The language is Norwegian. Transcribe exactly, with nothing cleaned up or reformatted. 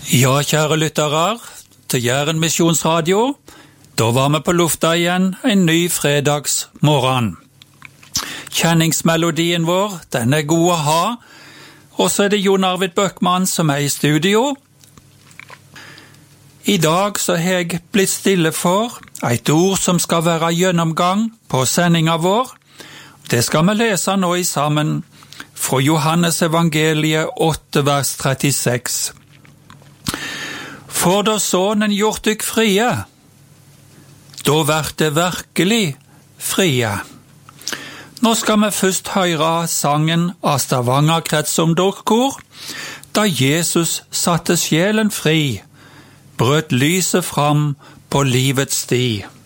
Ja, kjære lyttere, til Jæren Misjonsradio, da var vi på lufta igjen en ny fredagsmorgen. Kjenningsmelodien vår, den er god å ha, og så er det Jon Arvid Bøckmann som er i studio. I dag så har jeg blitt stille for et ord som skal være gjennomgang på sendinga vår. Det skal vi lese nå i sammen fra Johannes evangeliet åtte vers trettiseks. For da Sonen gjort dykk frie, da vert det virkelig frie. Nå skal vi først høre sangen av Stavanger Kretsomdokor, da Jesus satte sjelen fri, brøt lyset fram på livets sti.